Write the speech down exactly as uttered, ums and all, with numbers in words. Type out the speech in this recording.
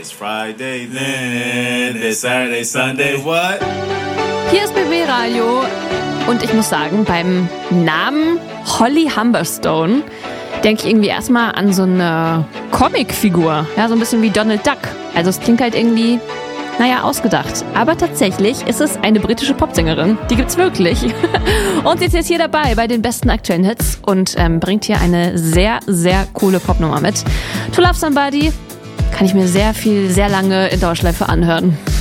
It's Friday, then it's Saturday, Sunday, what? Hier ist B B Radio und ich muss sagen, beim Namen Holly Humberstone denke ich irgendwie erstmal an so eine Comicfigur, ja, so ein bisschen wie Donald Duck. Also es klingt halt irgendwie, naja, ausgedacht. Aber tatsächlich ist es eine britische Popsängerin, die gibt's wirklich. Und sie ist jetzt hier dabei bei den besten aktuellen Hits und ähm, bringt hier eine sehr, sehr coole Popnummer mit. To Love Somebody kann ich mir sehr viel, sehr lange in Dauerschleife anhören.